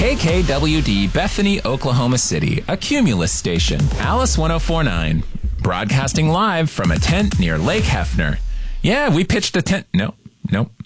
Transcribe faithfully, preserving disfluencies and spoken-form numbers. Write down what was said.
K K W D, Bethany, Oklahoma City, a Cumulus station. Alice one oh four point nine, broadcasting live from a tent near Lake Hefner. Yeah, we pitched a tent. No, nope.